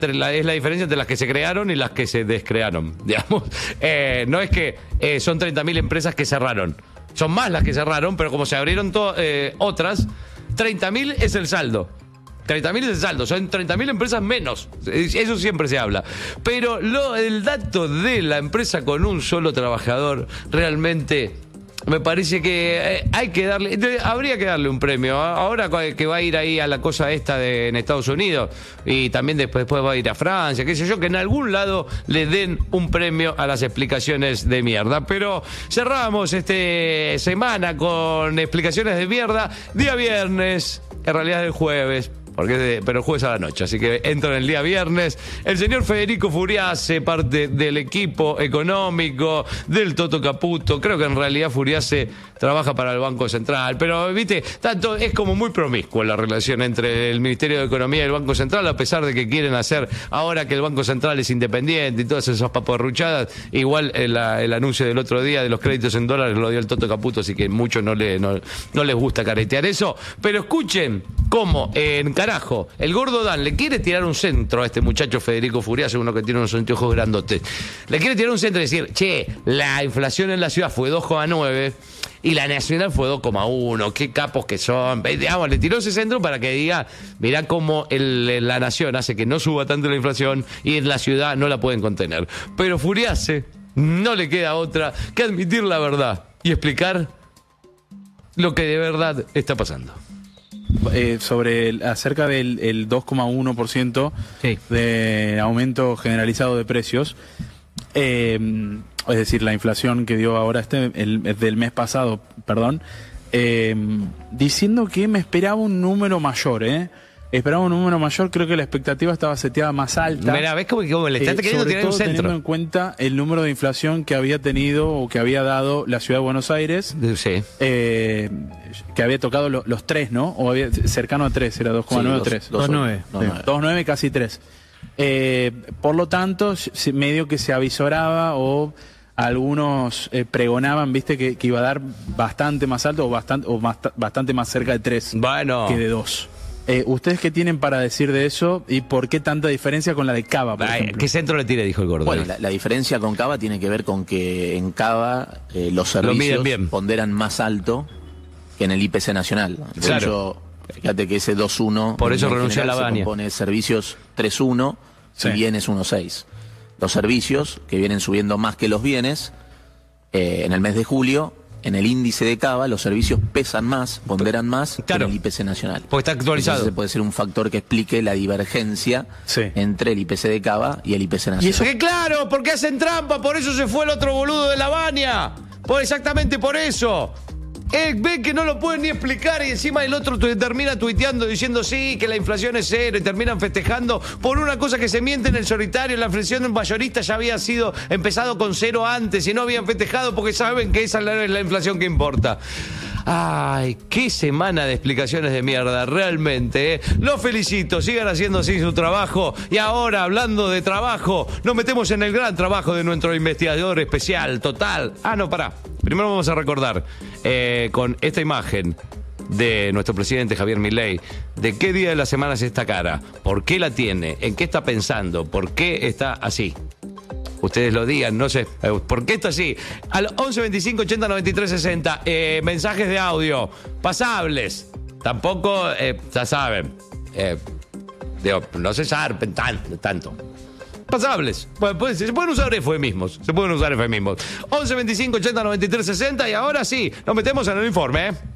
es la diferencia entre las que se crearon y las que se descrearon, digamos. No es que son 30.000 empresas que cerraron. Son más las que cerraron, pero como se abrieron otras, 30.000 es el saldo. 30.000 es el saldo, son 30.000 empresas menos. Eso siempre se habla. Pero el dato de la empresa con un solo trabajador realmente... Me parece que habría que darle un premio. Ahora que va a ir ahí a la cosa esta en Estados Unidos y también después va a ir a Francia, qué sé yo, que en algún lado le den un premio a las explicaciones de mierda. Pero cerramos esta semana con explicaciones de mierda. Día viernes, en realidad es el jueves. Pero el jueves a la noche, así que entra en el día viernes. El señor Federico Furiase, parte del equipo económico del Toto Caputo. Creo que en realidad Furiase trabaja para el Banco Central, pero viste, tanto es como muy promiscua la relación entre el Ministerio de Economía y el Banco Central, a pesar de que quieren hacer ahora que el Banco Central es independiente y todas esas paparruchadas. Igual el anuncio del otro día de los créditos en dólares lo dio el Toto Caputo, así que muchos no les gusta caretear eso. Pero escuchen cómo carajo, el gordo Dan le quiere tirar un centro a este muchacho Federico Furiase, uno que tiene unos anteojos grandotes. Le quiere tirar un centro y decir, che, la inflación en la ciudad fue 2,9 y la nacional fue 2,1. Qué capos que son. Digamos, le tiró ese centro para que diga, mirá cómo la nación hace que no suba tanto la inflación y en la ciudad no la pueden contener. Pero Furiase no le queda otra que admitir la verdad y explicar lo que de verdad está pasando. Acerca del 2,1% sí, de aumento generalizado de precios, es decir, la inflación que dio ahora del mes pasado, perdón, diciendo que me esperaba un número mayor, Esperaba un número mayor, creo que la expectativa estaba seteada más alta. Mira, ¿ves cómo le está queriendo tirar un centro? Teniendo en cuenta el número de inflación que había tenido o que había dado la ciudad de Buenos Aires. Sí. Que había tocado los 3, ¿no? O cercano a 3, era 2,9 o 3. 2,9. 2,9, casi 3. Por lo tanto, medio que se avisoraba o algunos pregonaban, viste, que iba a dar bastante más alto o bastante más cerca de 3 que de 2. ¿Ustedes qué tienen para decir de eso y por qué tanta diferencia con la de Cava, por ejemplo? ¿Qué centro le tire, dijo el gordo? Bueno, la diferencia con Cava tiene que ver con que en Cava los servicios ponderan más alto que en el IPC nacional. De claro. hecho, fíjate que ese 2,1 por eso renunció a la Baña. Se compone de servicios 3,1 y bienes 1,6. Los servicios, que vienen subiendo más que los bienes, en el mes de julio... En el índice de Cava, los servicios pesan más, ponderan más que en el IPC nacional. Porque está actualizado. Entonces puede ser un factor que explique la divergencia entre el IPC de Cava y el IPC nacional. Y eso que claro, porque hacen trampa, por eso se fue el otro boludo de la Baña. Exactamente por eso. Ve que no lo pueden ni explicar y encima el otro termina tuiteando diciendo sí, que la inflación es 0 y terminan festejando por una cosa que se miente en el solitario. La inflación mayorista ya había empezado con 0 antes y no habían festejado porque saben que esa es la inflación que importa. Ay, qué semana de explicaciones de mierda, realmente, Los felicito, sigan haciendo así su trabajo. Y ahora, hablando de trabajo, nos metemos en el gran trabajo de nuestro investigador especial, total. Pará. Primero vamos a recordar con esta imagen de nuestro presidente Javier Milei, de qué día de la semana es esta cara, por qué la tiene, en qué está pensando, por qué está así. Ustedes lo digan, no sé, ¿por qué está así? Al 11 25 80 93 60, mensajes de audio, pasables, tampoco, ya saben, no se zarpen tanto. Pasables. Bueno, se pueden usar eufemismos. 11 25 80 93 60 y ahora sí, nos metemos en el informe,